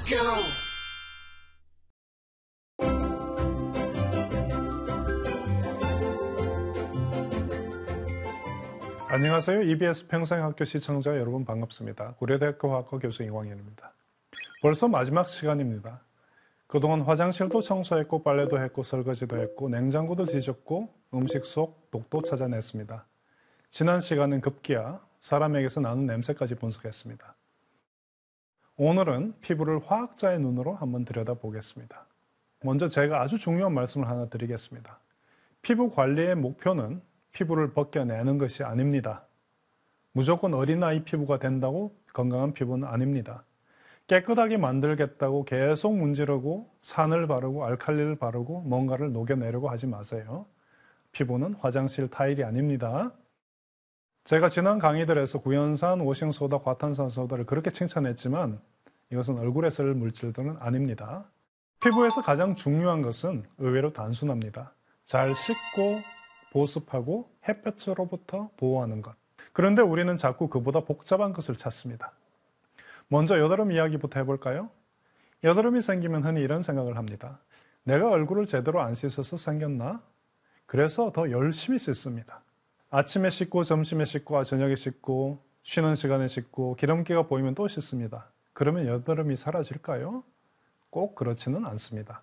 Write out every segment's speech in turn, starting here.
안녕하세요. EBS 평생학교 시청자 여러분 반갑습니다. 고려대학교 화학과 교수 이광현입니다. 벌써 마지막 시간입니다. 그동안 화장실도 청소했고 빨래도 했고 설거지도 했고 냉장고도 뒤졌고 음식 속 독도 찾아냈습니다. 지난 시간은 급기야 사람에게서 나는 냄새까지 분석했습니다. 오늘은 피부를 화학자의 눈으로 한번 들여다보겠습니다. 먼저 제가 아주 중요한 말씀을 하나 드리겠습니다. 피부 관리의 목표는 피부를 벗겨내는 것이 아닙니다. 무조건 어린아이 피부가 된다고 건강한 피부는 아닙니다. 깨끗하게 만들겠다고 계속 문지르고 산을 바르고 알칼리를 바르고 뭔가를 녹여내려고 하지 마세요. 피부는 화장실 타일이 아닙니다. 제가 지난 강의들에서 구연산, 워싱소다, 과탄산소다를 그렇게 칭찬했지만 이것은 얼굴에 쓸 물질들은 아닙니다. 피부에서 가장 중요한 것은 의외로 단순합니다. 잘 씻고 보습하고 햇볕으로부터 보호하는 것. 그런데 우리는 자꾸 그보다 복잡한 것을 찾습니다. 먼저 여드름 이야기부터 해볼까요? 여드름이 생기면 흔히 이런 생각을 합니다. 내가 얼굴을 제대로 안 씻어서 생겼나? 그래서 더 열심히 씻습니다. 아침에 씻고 점심에 씻고 저녁에 씻고 쉬는 시간에 씻고 기름기가 보이면 또 씻습니다. 그러면 여드름이 사라질까요? 꼭 그렇지는 않습니다.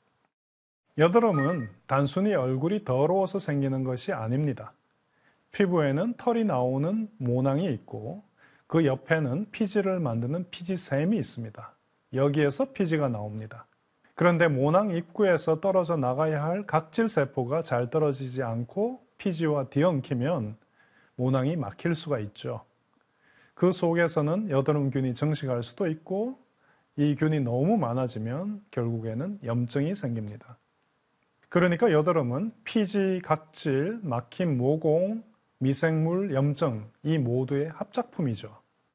여드름은 단순히 얼굴이 더러워서 생기는 것이 아닙니다. 피부에는 털이 나오는 모낭이 있고 그 옆에는 피지를 만드는 피지샘이 있습니다. 여기에서 피지가 나옵니다. 그런데 모낭 입구에서 떨어져 나가야 할 각질세포가 잘 떨어지지 않고 피지와 뒤엉키면 모낭이 막힐 수가 있죠. 그 속에서는 여드름균이 증식할 수도 있고 이 균이 너무 많아지면 결국에는 염증이 생깁니다. 그러니까 여드름은 피지, 각질, 막힌 모공, 미생물, 염증 이 모두의 합작품이죠.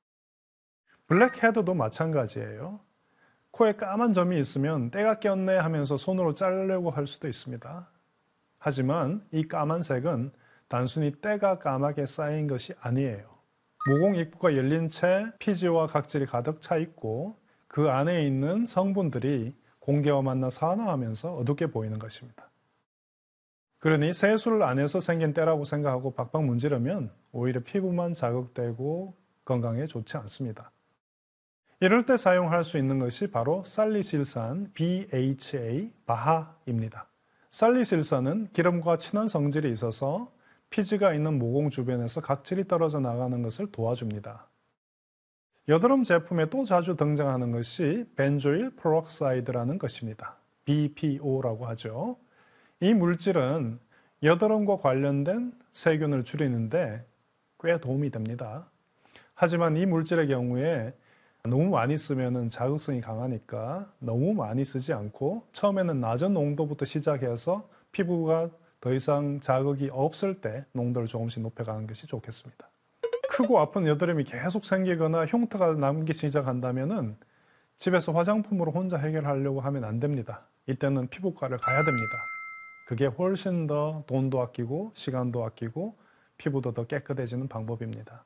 블랙헤드도 마찬가지예요. 코에 까만 점이 있으면 때가 꼈네 하면서 손으로 자르려고 할 수도 있습니다. 하지만 이 까만색은 단순히 때가 까맣게 쌓인 것이 아니에요. 모공 입구가 열린 채 피지와 각질이 가득 차 있고 그 안에 있는 성분들이 공기와 만나 산화하면서 어둡게 보이는 것입니다. 그러니 세수를 안 해서 생긴 때라고 생각하고 박박 문지르면 오히려 피부만 자극되고 건강에 좋지 않습니다. 이럴 때 사용할 수 있는 것이 바로 살리실산 BHA, 바하입니다. 살리실산은 기름과 친한 성질이 있어서 피지가 있는 모공 주변에서 각질이 떨어져 나가는 것을 도와줍니다. 여드름 제품에 또 자주 등장하는 것이 벤조일 프로옥사이드라는 것입니다. BPO라고 하죠. 이 물질은 여드름과 관련된 세균을 줄이는데 꽤 도움이 됩니다. 하지만 이 물질의 경우에 너무 많이 쓰면 자극성이 강하니까 너무 많이 쓰지 않고 처음에는 낮은 농도부터 시작해서 피부가 더 이상 자극이 없을 때 농도를 조금씩 높여가는 것이 좋겠습니다. 크고 아픈 여드름이 계속 생기거나 흉터가 남기 시작한다면 집에서 화장품으로 혼자 해결하려고 하면 안 됩니다. 이때는 피부과를 가야 됩니다. 그게 훨씬 더 돈도 아끼고 시간도 아끼고 피부도 더 깨끗해지는 방법입니다.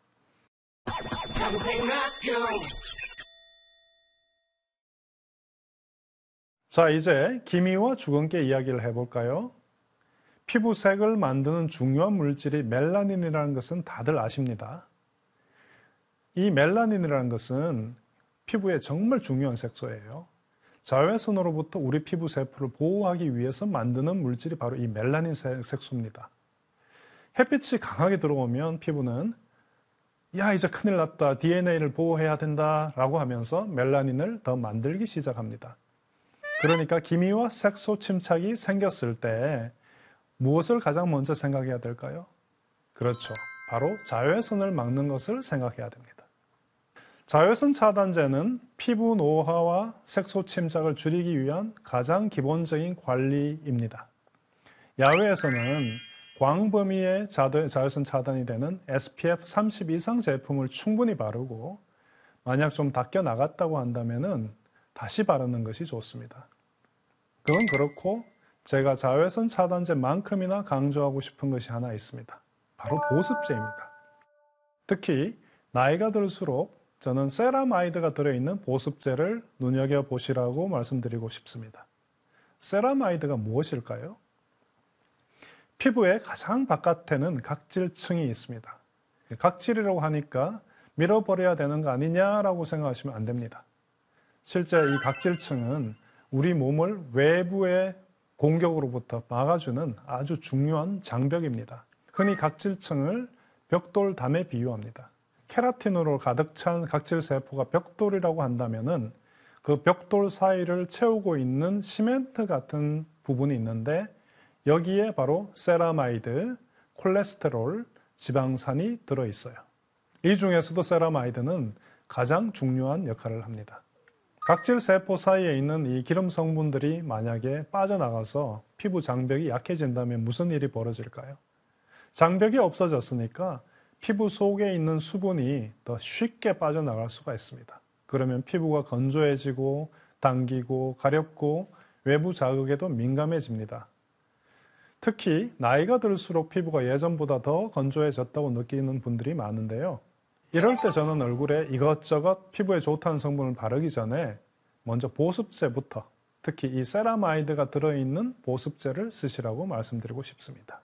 자, 이제 기미와 주근깨 이야기를 해볼까요? 피부색을 만드는 중요한 물질이 멜라닌이라는 것은 다들 아십니다. 이 멜라닌이라는 것은 피부에 정말 중요한 색소예요. 자외선으로부터 우리 피부 세포를 보호하기 위해서 만드는 물질이 바로 이 멜라닌 색소입니다. 햇빛이 강하게 들어오면 피부는 야, 이제 큰일 났다. DNA를 보호해야 된다 라고 하면서 멜라닌을 더 만들기 시작합니다. 그러니까 기미와 색소 침착이 생겼을 때 무엇을 가장 먼저 생각해야 될까요? 그렇죠. 바로 자외선을 막는 것을 생각해야 됩니다. 자외선 차단제는 피부 노화와 색소 침착을 줄이기 위한 가장 기본적인 관리입니다. 야외에서는 광범위의 자외선 차단이 되는 SPF 30 이상 제품을 충분히 바르고 만약 좀 닦여 나갔다고 한다면 다시 바르는 것이 좋습니다. 그건 그렇고 제가 자외선 차단제만큼이나 강조하고 싶은 것이 하나 있습니다. 바로 보습제입니다. 특히 나이가 들수록 저는 세라마이드가 들어있는 보습제를 눈여겨보시라고 말씀드리고 싶습니다. 세라마이드가 무엇일까요? 피부의 가장 바깥에는 각질층이 있습니다. 각질이라고 하니까 밀어버려야 되는 거 아니냐라고 생각하시면 안 됩니다. 실제 이 각질층은 우리 몸을 외부의 공격으로부터 막아주는 아주 중요한 장벽입니다. 흔히 각질층을 벽돌담에 비유합니다. 케라틴으로 가득 찬 각질세포가 벽돌이라고 한다면은 그 벽돌 사이를 채우고 있는 시멘트 같은 부분이 있는데 여기에 바로 세라마이드, 콜레스테롤, 지방산이 들어있어요. 이 중에서도 세라마이드는 가장 중요한 역할을 합니다. 각질세포 사이에 있는 이 기름 성분들이 만약에 빠져나가서 피부 장벽이 약해진다면 무슨 일이 벌어질까요? 장벽이 없어졌으니까 피부 속에 있는 수분이 더 쉽게 빠져나갈 수가 있습니다. 그러면 피부가 건조해지고 당기고 가렵고 외부 자극에도 민감해집니다. 특히 나이가 들수록 피부가 예전보다 더 건조해졌다고 느끼는 분들이 많은데요. 이럴 때 저는 얼굴에 이것저것 피부에 좋다는 성분을 바르기 전에 먼저 보습제부터, 특히 이 세라마이드가 들어있는 보습제를 쓰시라고 말씀드리고 싶습니다.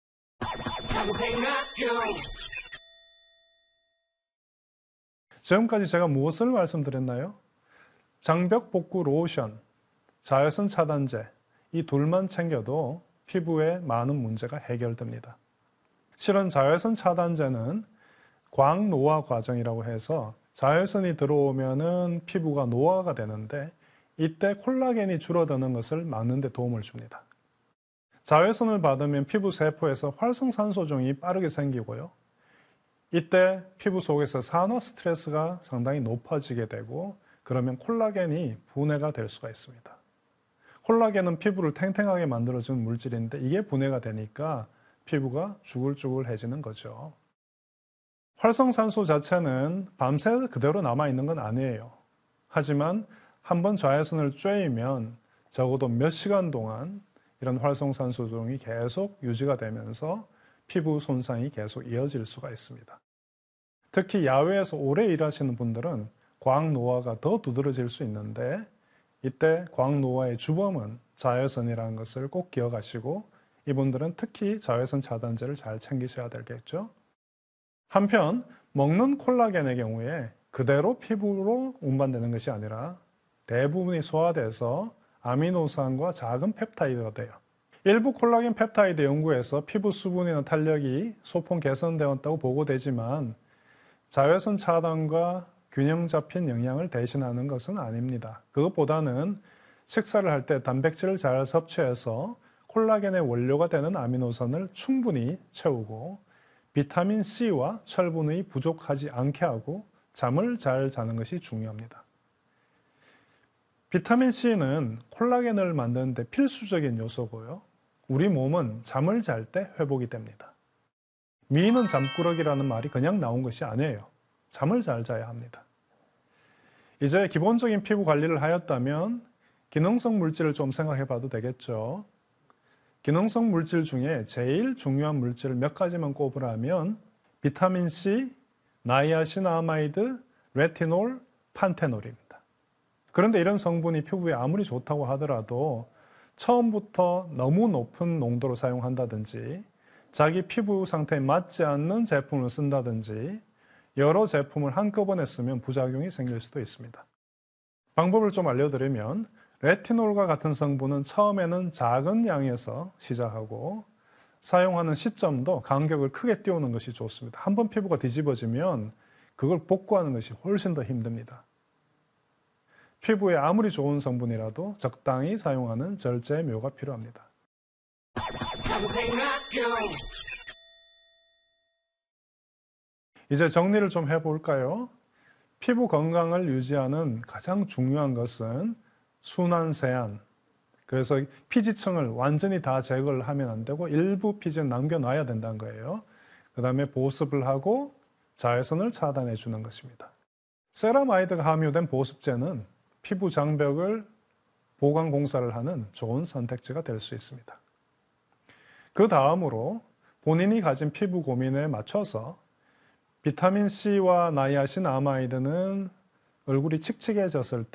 지금까지 제가 무엇을 말씀드렸나요? 장벽 복구 로션, 자외선 차단제, 이 둘만 챙겨도 피부에 많은 문제가 해결됩니다. 실은 자외선 차단제는 광노화 과정이라고 해서 자외선이 들어오면은 피부가 노화가 되는데 이때 콜라겐이 줄어드는 것을 막는 데 도움을 줍니다. 자외선을 받으면 피부 세포에서 활성산소종이 빠르게 생기고요. 이때 피부 속에서 산화 스트레스가 상당히 높아지게 되고 그러면 콜라겐이 분해가 될 수가 있습니다. 콜라겐은 피부를 탱탱하게 만들어주는 물질인데 이게 분해가 되니까 피부가 쭈글쭈글해지는 거죠. 활성산소 자체는 밤새 그대로 남아있는 건 아니에요. 하지만 한번 자외선을 쬐이면 적어도 몇 시간 동안 이런 활성산소종이 계속 유지가 되면서 피부 손상이 계속 이어질 수가 있습니다. 특히 야외에서 오래 일하시는 분들은 광노화가 더 두드러질 수 있는데 이때 광노화의 주범은 자외선이라는 것을 꼭 기억하시고 이분들은 특히 자외선 차단제를 잘 챙기셔야 되겠죠. 한편 먹는 콜라겐의 경우에 그대로 피부로 운반되는 것이 아니라 대부분이 소화돼서 아미노산과 작은 펩타이드가 돼요. 일부 콜라겐 펩타이드 연구에서 피부 수분이나 탄력이 소폭 개선되었다고 보고되지만 자외선 차단과 균형 잡힌 영양을 대신하는 것은 아닙니다. 그것보다는 식사를 할 때 단백질을 잘 섭취해서 콜라겐의 원료가 되는 아미노산을 충분히 채우고 비타민 C와 철분이 부족하지 않게 하고 잠을 잘 자는 것이 중요합니다. 비타민 C는 콜라겐을 만드는 데 필수적인 요소고요. 우리 몸은 잠을 잘 때 회복이 됩니다. 미인은 잠꾸러기라는 말이 그냥 나온 것이 아니에요. 잠을 잘 자야 합니다. 이제 기본적인 피부 관리를 하였다면 기능성 물질을 좀 생각해 봐도 되겠죠. 기능성 물질 중에 제일 중요한 물질을 몇 가지만 꼽으라면 비타민 C, 나이아신아마이드, 레티놀, 판테놀입니다. 그런데 이런 성분이 피부에 아무리 좋다고 하더라도 처음부터 너무 높은 농도로 사용한다든지 자기 피부 상태에 맞지 않는 제품을 쓴다든지 여러 제품을 한꺼번에 쓰면 부작용이 생길 수도 있습니다. 방법을 좀 알려드리면 레티놀과 같은 성분은 처음에는 작은 양에서 시작하고 사용하는 시점도 간격을 크게 띄우는 것이 좋습니다. 한번 피부가 뒤집어지면 그걸 복구하는 것이 훨씬 더 힘듭니다. 피부에 아무리 좋은 성분이라도 적당히 사용하는 절제의 묘가 필요합니다. 이제 정리를 좀 해볼까요? 피부 건강을 유지하는 가장 중요한 것은 순환 세안. 그래서 피지층을 완전히 다 제거를 하면 안 되고 일부 피지는 남겨놔야 된다는 거예요. 그 다음에 보습을 하고 자외선을 차단해 주는 것입니다. 세라마이드가 함유된 보습제는 피부 장벽을 보강 공사를 하는 좋은 선택지가 될 수 있습니다. 그 다음으로 본인이 가진 피부 고민에 맞춰서 비타민 C와 나이아신 아마이드는 얼굴이 칙칙해졌을